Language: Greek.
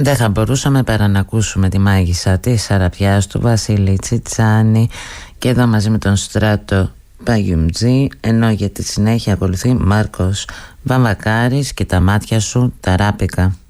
Δεν θα μπορούσαμε παρά να ακούσουμε τη μάγισσα της Αραπιάς του Βασίλη Τσιτσάνη και εδώ μαζί με τον Στράτο Παγιουμτζή, ενώ για τη συνέχεια ακολουθεί Μάρκος Βαμβακάρης και τα μάτια σου τα ράπικα.